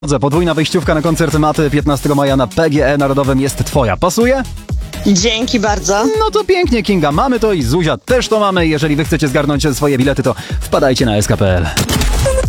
Podwójna wejściówka na koncert Maty 15 maja na PGE Narodowym jest twoja. Pasuje? Dzięki bardzo. No to pięknie, Kinga. Mamy to i Zuzia też to mamy. Jeżeli wy chcecie zgarnąć swoje bilety, to wpadajcie na sk.pl.